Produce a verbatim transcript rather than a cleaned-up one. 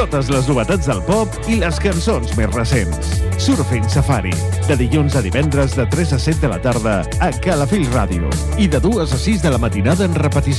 totes les novetats del pop i les cançons més recents. Surfing Safari, de dilluns a divendres de tres a set de la tarda a Calafell Ràdio i de dues a sis de la matinada en repetició.